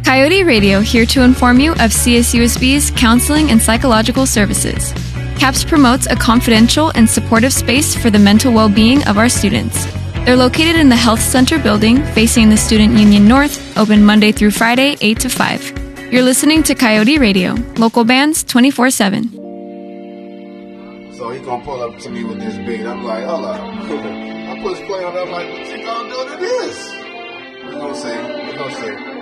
Coyote Radio, here to inform you of CSUSB's counseling and psychological services. CAPS promotes a confidential and supportive space for the mental well-being of our students. They're located in the Health Center building, facing the Student Union North, open Monday through Friday, 8 to 5. You're listening to Coyote Radio, local bands 24/7. So he gonna pull up to me with this beat. I'm like, hold up. I push play on that. I'm like, what you gonna do to this? We're gonna see.